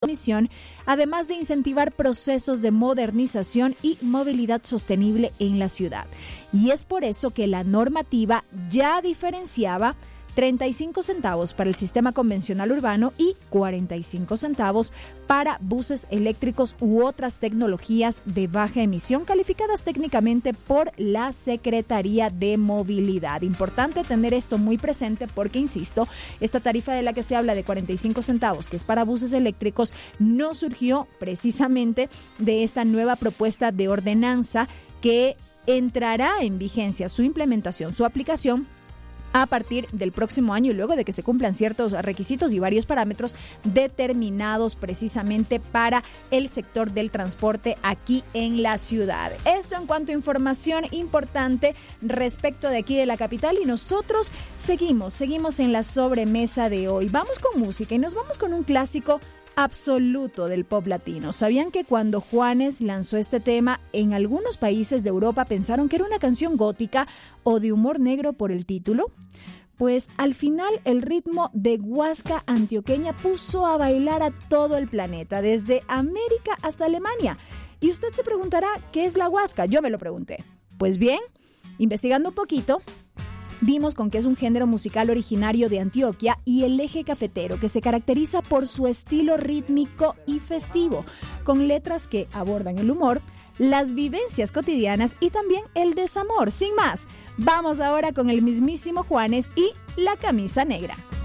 emisión, además de incentivar procesos de modernización y movilidad sostenible en la ciudad. Y es por eso que la normativa ya diferenciaba 35 centavos para el sistema convencional urbano y 45 centavos para buses eléctricos u otras tecnologías de baja emisión calificadas técnicamente por la Secretaría de Movilidad. Importante tener esto muy presente porque, insisto, esta tarifa de la que se habla de 45 centavos, que es para buses eléctricos, no surgió precisamente de esta nueva propuesta de ordenanza que entrará en vigencia su implementación, su aplicación, a partir del próximo año y luego de que se cumplan ciertos requisitos y varios parámetros determinados precisamente para el sector del transporte aquí en la ciudad. Esto en cuanto a información importante respecto de aquí de la capital, y nosotros seguimos en la sobremesa de hoy. Vamos con música y nos vamos con un clásico absoluto del pop latino. ¿Sabían que cuando Juanes lanzó este tema, en algunos países de Europa pensaron que era una canción gótica o de humor negro por el título? Pues al final el ritmo de guasca antioqueña puso a bailar a todo el planeta, desde América hasta Alemania. Y usted se preguntará, ¿qué es la guasca? Yo me lo pregunté. Pues bien, investigando un poquito, dimos con que es un género musical originario de Antioquia y el eje cafetero, que se caracteriza por su estilo rítmico y festivo, con letras que abordan el humor, las vivencias cotidianas y también el desamor. Sin más, vamos ahora con el mismísimo Juanes y La Camisa Negra.